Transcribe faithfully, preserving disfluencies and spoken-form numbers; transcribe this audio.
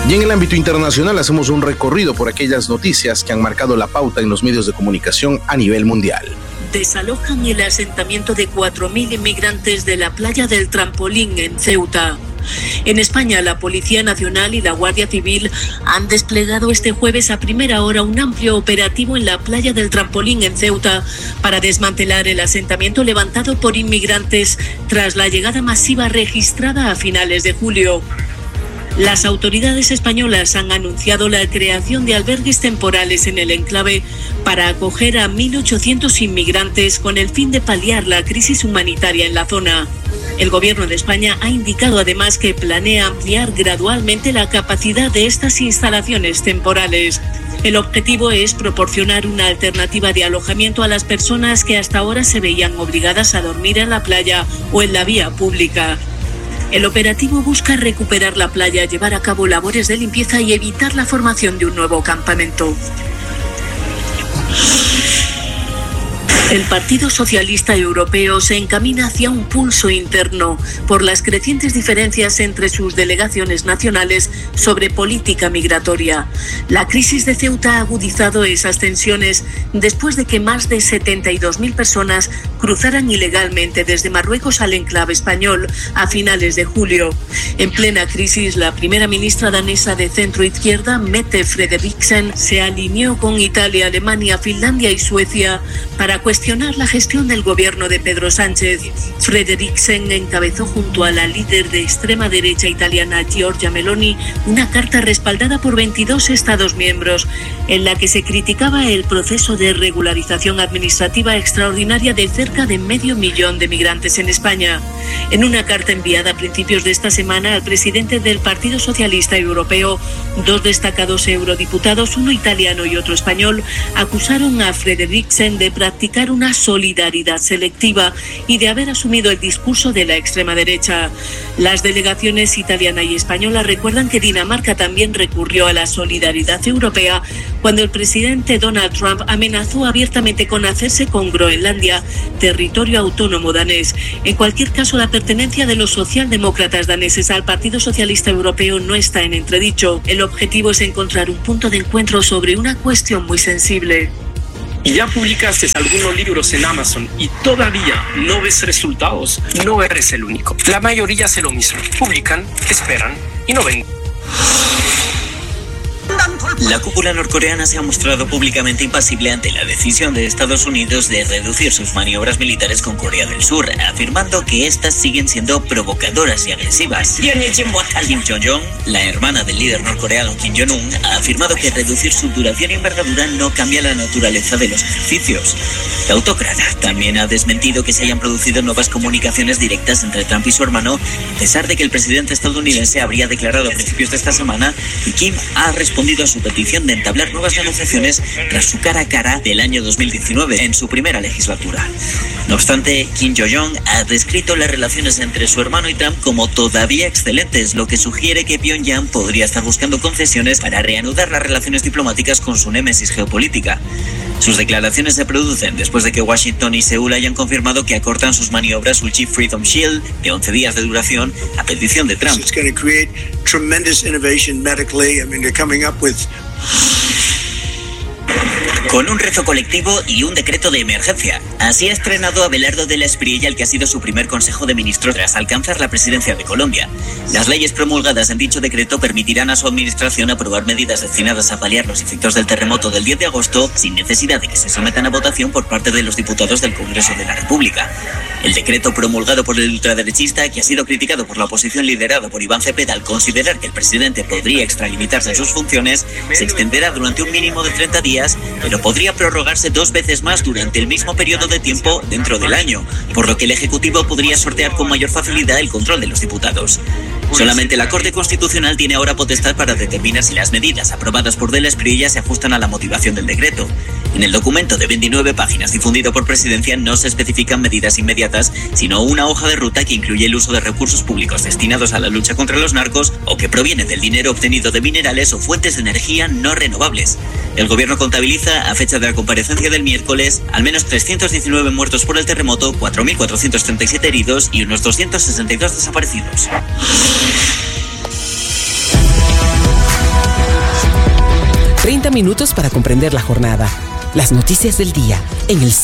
Y en el ámbito internacional hacemos un recorrido por aquellas noticias que han marcado la pauta en los medios de comunicación a nivel mundial. Desalojan el asentamiento de cuatro mil inmigrantes de la playa del Trampolín en Ceuta. En España, la Policía Nacional y la Guardia Civil han desplegado este jueves a primera hora un amplio operativo en la playa del Trampolín en Ceuta para desmantelar el asentamiento levantado por inmigrantes tras la llegada masiva registrada a finales de julio. Las autoridades españolas han anunciado la creación de albergues temporales en el enclave para acoger a mil ochocientos inmigrantes con el fin de paliar la crisis humanitaria en la zona. El Gobierno de España ha indicado además que planea ampliar gradualmente la capacidad de estas instalaciones temporales. El objetivo es proporcionar una alternativa de alojamiento a las personas que hasta ahora se veían obligadas a dormir en la playa o en la vía pública. El operativo busca recuperar la playa, llevar a cabo labores de limpieza y evitar la formación de un nuevo campamento. El Partido Socialista Europeo se encamina hacia un pulso interno por las crecientes diferencias entre sus delegaciones nacionales sobre política migratoria. La crisis de Ceuta ha agudizado esas tensiones después de que más de setenta y dos mil personas cruzaran ilegalmente desde Marruecos al enclave español a finales de julio. En plena crisis, la primera ministra danesa de centro-izquierda, Mette Frederiksen, se alineó con Italia, Alemania, Finlandia y Suecia para cuestionar la gestión del gobierno de Pedro Sánchez. Frederiksen encabezó junto a la líder de extrema derecha italiana Giorgia Meloni una carta respaldada por veintidós Estados miembros en la que se criticaba el proceso de regularización administrativa extraordinaria de cerca de medio millón de migrantes en España. En una carta enviada a principios de esta semana al presidente del Partido Socialista Europeo, dos destacados eurodiputados, uno italiano y otro español, acusaron a Frederiksen de practicar una solidaridad selectiva y de haber asumido el discurso de la extrema derecha. Las delegaciones italiana y española recuerdan que Dinamarca también recurrió a la solidaridad europea cuando el presidente Donald Trump amenazó abiertamente con hacerse con Groenlandia, territorio autónomo danés. En cualquier caso, la pertenencia de los socialdemócratas daneses al Partido Socialista Europeo no está en entredicho. El objetivo es encontrar un punto de encuentro sobre una cuestión muy sensible. Y ya publicaste algunos libros en Amazon y todavía no ves resultados, no eres el único. La mayoría hace lo mismo. Publican, esperan y no ven. La cúpula norcoreana se ha mostrado públicamente impasible ante la decisión de Estados Unidos de reducir sus maniobras militares con Corea del Sur, afirmando que estas siguen siendo provocadoras y agresivas. Kim Jong-un, la hermana del líder norcoreano Kim Jong-un, ha afirmado que reducir su duración y envergadura no cambia la naturaleza de los ejercicios. La autócrata también ha desmentido que se hayan producido nuevas comunicaciones directas entre Trump y su hermano, a pesar de que el presidente estadounidense habría declarado a principios de esta semana que Kim ha respondido a su petición de entablar nuevas negociaciones tras su cara a cara del año dos mil diecinueve en su primera legislatura. No obstante, Kim Jong-un ha descrito las relaciones entre su hermano y Trump como todavía excelentes, lo que sugiere que Pyongyang podría estar buscando concesiones para reanudar las relaciones diplomáticas con su némesis geopolítica. Sus declaraciones se producen después de que Washington y Seúl hayan confirmado que acortan sus maniobras Ulchi Freedom Shield de once días de duración a petición de Trump. Con un rezo colectivo y un decreto de emergencia. Así ha estrenado Abelardo de la Espriella el que ha sido su primer Consejo de Ministros tras alcanzar la presidencia de Colombia. Las leyes promulgadas en dicho decreto permitirán a su administración aprobar medidas destinadas a paliar los efectos del terremoto del diez de agosto sin necesidad de que se sometan a votación por parte de los diputados del Congreso de la República. El decreto promulgado por el ultraderechista, que ha sido criticado por la oposición liderada por Iván Cepeda al considerar que el presidente podría extralimitarse en sus funciones, se extenderá durante un mínimo de treinta días, pero podría prorrogarse dos veces más durante el mismo periodo de tiempo dentro del año, por lo que el Ejecutivo podría sortear con mayor facilidad el control de los diputados. Solamente la Corte Constitucional tiene ahora potestad para determinar si las medidas aprobadas por de la Espriella se ajustan a la motivación del decreto. En el documento de veintinueve páginas difundido por Presidencia no se especifican medidas inmediatas, sino una hoja de ruta que incluye el uso de recursos públicos destinados a la lucha contra los narcos o que provienen del dinero obtenido de minerales o fuentes de energía no renovables. El Gobierno contabiliza, a fecha de la comparecencia del miércoles, al menos trescientos diecinueve muertos por el terremoto, cuatro mil cuatrocientos treinta y siete heridos y unos doscientos sesenta y dos desaparecidos. treinta minutos para comprender la jornada. Las noticias del día en el